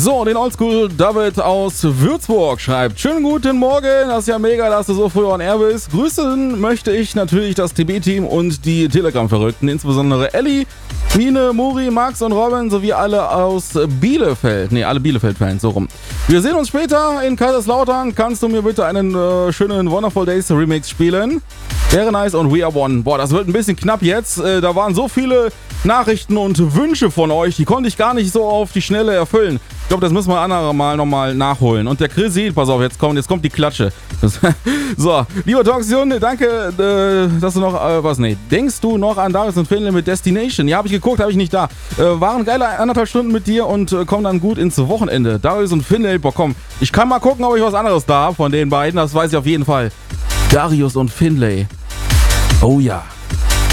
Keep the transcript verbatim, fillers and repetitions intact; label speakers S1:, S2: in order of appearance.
S1: So, den Oldschool David aus Würzburg schreibt: Schönen guten Morgen, das ist ja mega, dass du so früh on air bist. Grüßen möchte ich natürlich das T B-Team und die Telegram-Verrückten, insbesondere Elli, Mine, Muri, Max und Robin sowie alle aus Bielefeld. Ne, alle Bielefeld-Fans, so rum. Wir sehen uns später in Kaiserslautern. Kannst du mir bitte einen äh, schönen Wonderful Days Remix spielen? Wäre nice und We Are One. Boah, das wird ein bisschen knapp jetzt. Äh, da waren so viele Nachrichten und Wünsche von euch, die konnte ich gar nicht so auf die Schnelle erfüllen. Ich glaube, das müssen wir andere Mal nochmal nachholen. Und der Chrissy, pass auf, jetzt kommt, jetzt kommt die Klatsche. Das, so, lieber Toxion, danke, äh, dass du noch, äh, was, nee, denkst du noch an Darius und Finlay mit Destination? Ja, habe ich geguckt, habe ich nicht da. Äh, waren geile anderthalb Stunden mit dir und äh, kommen dann gut ins Wochenende. Darius und Finlay, boah, komm, ich kann mal gucken, ob ich was anderes da habe von den beiden, das weiß ich auf jeden Fall. Darius und Finlay. Oh ja.